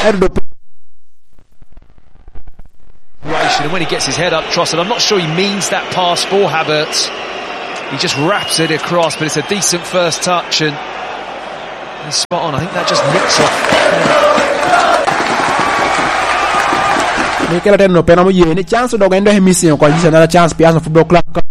And when he gets his head up, Trossard, I'm not sure he means that pass for Havertz. He just wraps it across, but it's a decent first touch and spot on. I think that just nicks off. Mikel Arteta no pena mo yene chance do gendo he mission ko jisa na chance Arsenal Football Club